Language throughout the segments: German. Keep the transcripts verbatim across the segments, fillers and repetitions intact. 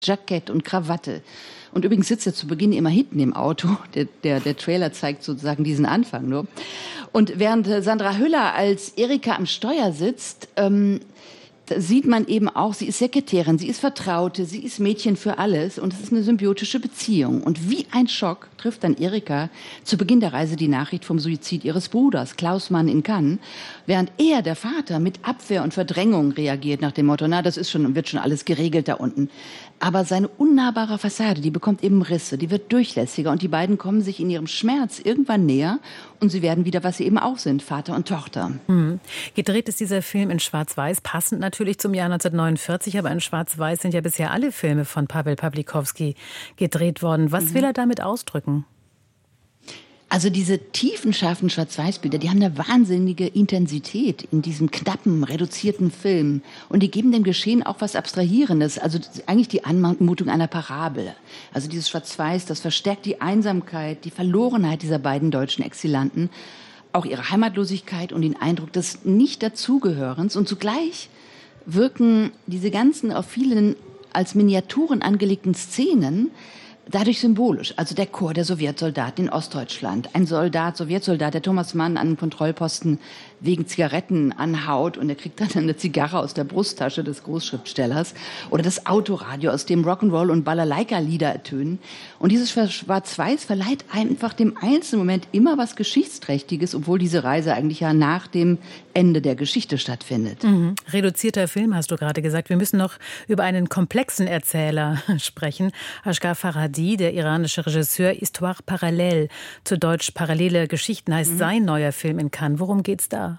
Jackett und Krawatte. Und übrigens sitzt er zu Beginn immer hinten im Auto. Der, der, der Trailer zeigt sozusagen diesen Anfang nur. Und während Sandra Hüller als Erika am Steuer sitzt, ähm, sieht man eben auch, sie ist Sekretärin, sie ist Vertraute, sie ist Mädchen für alles und es ist eine symbiotische Beziehung. Und wie ein Schock trifft dann Erika zu Beginn der Reise die Nachricht vom Suizid ihres Bruders, Klaus Mann in Cannes, während er, der Vater, mit Abwehr und Verdrängung reagiert nach dem Motto, na, das ist schon, wird schon alles geregelt da unten. Aber seine unnahbare Fassade, die bekommt eben Risse, die wird durchlässiger und die beiden kommen sich in ihrem Schmerz irgendwann näher und sie werden wieder, was sie eben auch sind, Vater und Tochter. Mhm. Gedreht ist dieser Film in Schwarz-Weiß, passend natürlich zum Jahr neunzehnhundertneunundvierzig, aber in Schwarz-Weiß sind ja bisher alle Filme von Pawel Pawlikowski gedreht worden. Was mhm. will er damit ausdrücken? Also diese tiefen, scharfen Schwarz-Weiß-Bilder, die haben eine wahnsinnige Intensität in diesem knappen, reduzierten Film. Und die geben dem Geschehen auch was Abstrahierendes, also eigentlich die Anmutung einer Parabel. Also dieses Schwarz-Weiß, das verstärkt die Einsamkeit, die Verlorenheit dieser beiden deutschen Exilanten, auch ihre Heimatlosigkeit und den Eindruck des Nicht-Dazugehörens. Und zugleich wirken diese ganzen auf vielen als Miniaturen angelegten Szenen dadurch symbolisch. Also der Chor der Sowjetsoldaten in Ostdeutschland. Ein Soldat, Sowjetsoldat, der Thomas Mann an einem Kontrollposten wegen Zigaretten anhaut und er kriegt dann eine Zigarre aus der Brusttasche des Großschriftstellers. Oder das Autoradio, aus dem Rock'n'Roll und Balalaika-Lieder ertönen. Und dieses Schwarz-Weiß verleiht einfach dem einzelnen Moment immer was Geschichtsträchtiges, obwohl diese Reise eigentlich ja nach dem Ende der Geschichte stattfindet. Mhm. Reduzierter Film, hast du gerade gesagt. Wir müssen noch über einen komplexen Erzähler sprechen. Asghar Farhadi, der iranische Regisseur, Histoire parallèle, zu Deutsch parallele Geschichten, heißt mhm. sein neuer Film in Cannes. Worum geht's da?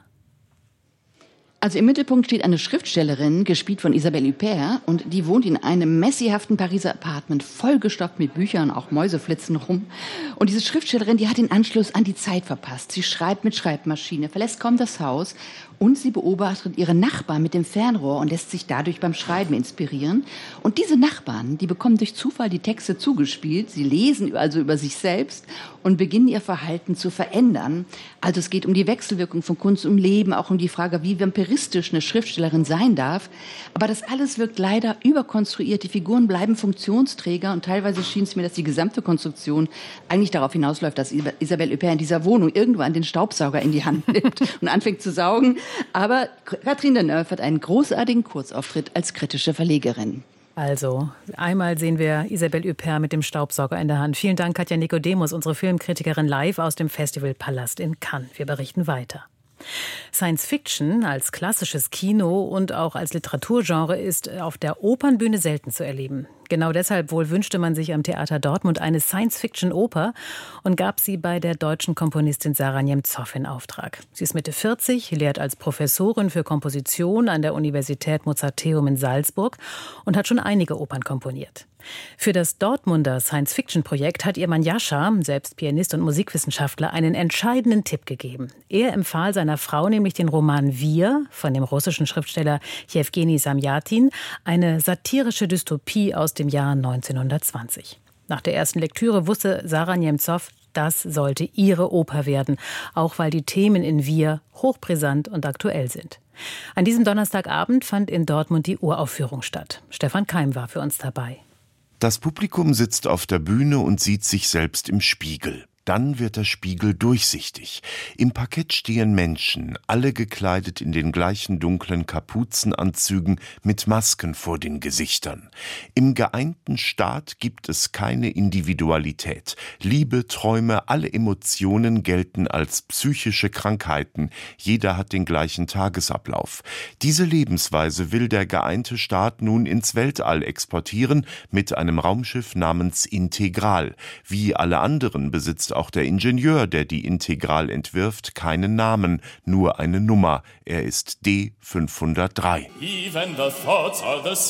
Also im Mittelpunkt steht eine Schriftstellerin, gespielt von Isabelle Huppert, und die wohnt in einem messihaften Pariser Apartment, vollgestopft mit Büchern, auch Mäuse flitzen rum. Und diese Schriftstellerin, die hat den Anschluss an die Zeit verpasst. Sie schreibt mit Schreibmaschine, verlässt kaum das Haus und sie beobachtet ihre Nachbarn mit dem Fernrohr und lässt sich dadurch beim Schreiben inspirieren. Und diese Nachbarn, die bekommen durch Zufall die Texte zugespielt. Sie lesen also über sich selbst und beginnen ihr Verhalten zu verändern. Also es geht um die Wechselwirkung von Kunst und Leben, auch um die Frage, wie vampiristisch eine Schriftstellerin sein darf. Aber das alles wirkt leider überkonstruiert. Die Figuren bleiben Funktionsträger und teilweise schien es mir, dass die gesamte Konstruktion eigentlich darauf hinausläuft, dass Isabelle Huppert in dieser Wohnung irgendwann den Staubsauger in die Hand nimmt und anfängt zu saugen. Aber Catherine Deneuve hat einen großartigen Kurzauftritt als kritische Verlegerin. Also, einmal sehen wir Isabelle Huppert mit dem Staubsauger in der Hand. Vielen Dank, Katja Nikodemus, unsere Filmkritikerin, live aus dem Festivalpalast in Cannes. Wir berichten weiter. Science Fiction als klassisches Kino und auch als Literaturgenre ist auf der Opernbühne selten zu erleben. Genau deshalb wohl wünschte man sich am Theater Dortmund eine Science-Fiction-Oper und gab sie bei der deutschen Komponistin Sarah Nemtsov in Auftrag. Sie ist Mitte vierzig, lehrt als Professorin für Komposition an der Universität Mozarteum in Salzburg und hat schon einige Opern komponiert. Für das Dortmunder Science-Fiction-Projekt hat ihr Mann Jascha, selbst Pianist und Musikwissenschaftler, einen entscheidenden Tipp gegeben. Er empfahl seiner Frau nämlich den Roman Wir von dem russischen Schriftsteller Jewgeni Samjatin, eine satirische Dystopie aus dem Jahr neunzehnhundertzwanzig. Nach der ersten Lektüre wusste Sarah Nemtsov, das sollte ihre Oper werden, auch weil die Themen in Wir hochbrisant und aktuell sind. An diesem Donnerstagabend fand in Dortmund die Uraufführung statt. Stefan Keim war für uns dabei. Das Publikum sitzt auf der Bühne und sieht sich selbst im Spiegel. Dann wird der Spiegel durchsichtig. Im Parkett stehen Menschen, alle gekleidet in den gleichen dunklen Kapuzenanzügen mit Masken vor den Gesichtern. Im geeinten Staat gibt es keine Individualität. Liebe, Träume, alle Emotionen gelten als psychische Krankheiten. Jeder hat den gleichen Tagesablauf. Diese Lebensweise will der geeinte Staat nun ins Weltall exportieren mit einem Raumschiff namens Integral. Wie alle anderen besitzt auch der Ingenieur, der die Integral entwirft, keinen Namen, nur eine Nummer. Er ist D fünfhundertdrei. Even the thoughts are the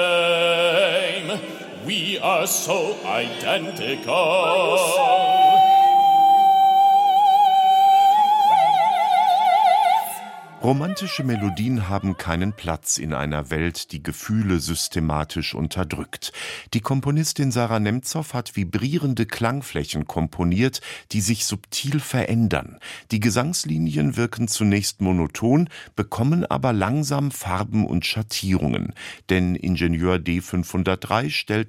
same. We are so identical. Romantische Melodien haben keinen Platz in einer Welt, die Gefühle systematisch unterdrückt. Die Komponistin Sarah Nemtsov hat vibrierende Klangflächen komponiert, die sich subtil verändern. Die Gesangslinien wirken zunächst monoton, bekommen aber langsam Farben und Schattierungen. Denn Ingenieur D fünfhundertdrei stellt